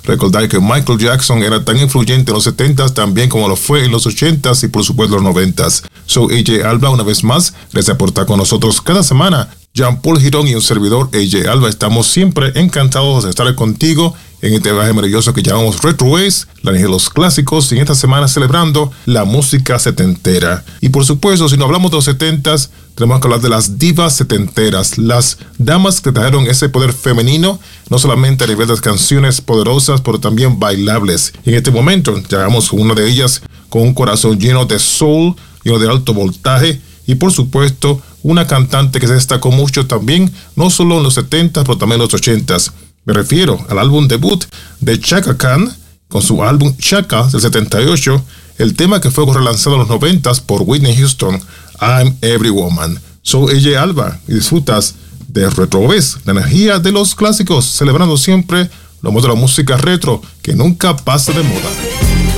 Recordar que Michael Jackson era tan influyente en los 70s también como lo fue en los 80s y por supuesto los 90s. Soy AJ Alba una vez más. Gracias por estar con nosotros cada semana. Jean-Paul Girón y un servidor AJ Alba estamos siempre encantados de estar contigo en este viaje maravilloso que llamamos Retro Ways, la energía de los clásicos, y en esta semana celebrando la música setentera. Y por supuesto, si no hablamos de los 70s, tenemos que hablar de las divas setenteras, las damas que trajeron ese poder femenino, no solamente a nivel de canciones poderosas, pero también bailables. Y en este momento, llegamos con una de ellas con un corazón lleno de soul, lleno de alto voltaje, y por supuesto, una cantante que se destacó mucho también, no solo en los 70s, pero también en los 80s. Me refiero al álbum debut de Chaka Khan, con su álbum Chaka del 78, el tema que fue relanzado en los 90s por Whitney Houston, I'm Every Woman. Soy AJ Alba y disfrutas de Retro Ways, la energía de los clásicos, celebrando siempre lo mejor de la música retro que nunca pasa de moda.